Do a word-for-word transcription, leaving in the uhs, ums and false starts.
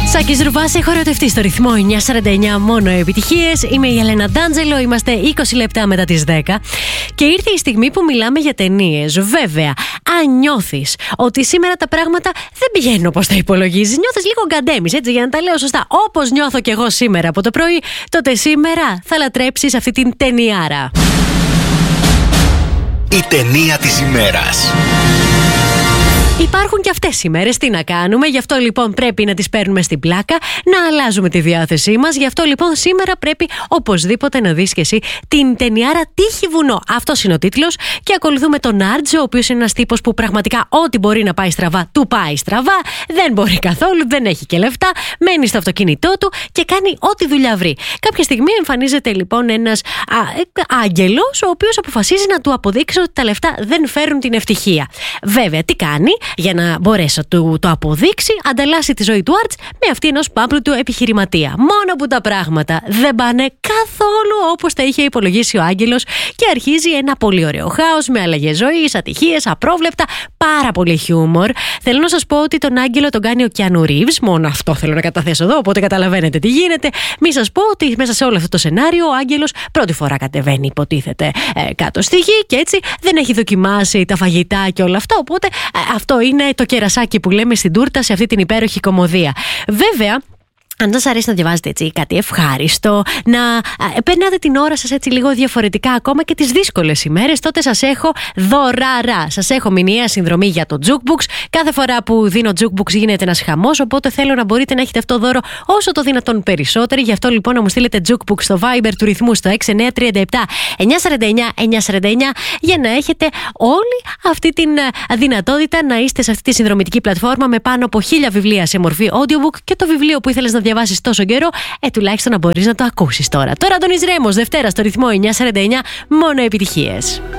Σάκης Ρουβάς, έχω ερωτευτεί στο ρυθμό εννιά σαράντα εννιά, μόνο επιτυχίες. Είμαι η Ελένα Ντάντζελο, είμαστε είκοσι λεπτά μετά τις δέκα. Και ήρθε η στιγμή που μιλάμε για ταινίες. Βέβαια, αν νιώθεις ότι σήμερα τα πράγματα δεν πηγαίνουν όπως τα υπολογίζεις, νιώθεις λίγο γκαντέμις, έτσι, για να τα λέω σωστά, όπως νιώθω κι εγώ σήμερα από το πρωί, τότε σήμερα θα λατρέψεις αυτή την ταινιάρα. Η ταινία της ημέρας. Υπάρχουν και αυτές οι ημέρες, τι να κάνουμε, γι' αυτό λοιπόν πρέπει να τις παίρνουμε στην πλάκα, να αλλάζουμε τη διάθεσή μας. Γι' αυτό λοιπόν σήμερα πρέπει οπωσδήποτε να δεις και εσύ την ταινιάρα Τύχη Βουνό. Αυτός είναι ο τίτλος και ακολουθούμε τον Άρτζο, ο οποίος είναι ένας τύπος που πραγματικά ό,τι μπορεί να πάει στραβά, του πάει στραβά. Δεν μπορεί καθόλου, δεν έχει και λεφτά, μένει στο αυτοκίνητό του και κάνει ό,τι δουλειά βρει. Κάποια στιγμή εμφανίζεται λοιπόν ένας άγγελος, ο οποίος αποφασίζει να του αποδείξει ότι τα λεφτά δεν φέρουν την ευτυχία. Βέβαια, τι κάνει? Για να μπορέσει να του το αποδείξει, ανταλλάσσει τη ζωή του Άρτς με αυτή ενός πάμπλου του επιχειρηματία. Μόνο που τα πράγματα δεν πάνε καθόλου όπως τα είχε υπολογίσει ο άγγελος και αρχίζει ένα πολύ ωραίο χάος με αλλαγές ζωής, ατυχίες, απρόβλεπτα, πάρα πολύ χιούμορ. Θέλω να σας πω ότι τον άγγελο τον κάνει ο Κιάνου Ρίβς, μόνο αυτό θέλω να καταθέσω εδώ, οπότε καταλαβαίνετε τι γίνεται. Μη σας πω ότι μέσα σε όλο αυτό το σενάριο ο άγγελος πρώτη φορά κατεβαίνει, υποτίθεται, ε, κάτω στη γη και έτσι δεν έχει δοκιμάσει τα φαγητά και όλα αυτά, οπότε ε, αυτό είναι το κερασάκι που λέμε στην τούρτα σε αυτή την υπέροχη κωμωδία. Βέβαια, αν σας αρέσει να διαβάζετε έτσι κάτι ευχάριστο, να περνάτε την ώρα σας έτσι λίγο διαφορετικά ακόμα και τις δύσκολες ημέρες, τότε σας έχω δωράρα. Σας έχω μηνιαία συνδρομή για το Jukebox. Κάθε φορά που δίνω Jukebox γίνεται ένας χαμός, οπότε θέλω να μπορείτε να έχετε αυτό δώρο όσο το δυνατόν περισσότερο. Γι' αυτό λοιπόν να μου στείλετε Jukebox στο Viber του ρυθμού στο έξι εννιά τρία επτά εννιά σαράντα εννιά εννιά σαράντα εννιά για να έχετε όλη αυτή την δυνατότητα να είστε σε αυτή τη συνδρομητική πλατφόρμα με πάνω από χίλια βιβλία σε μορφή audiobook και το βιβλίο που ήθελες να διαβάσεις τόσο καιρό, ε, τουλάχιστον να μπορείς να το ακούσεις τώρα. Τώρα Αντώνης Ρέμος, Δευτέρα στο ρυθμό εννιά σαράντα εννιά, μόνο επιτυχίες.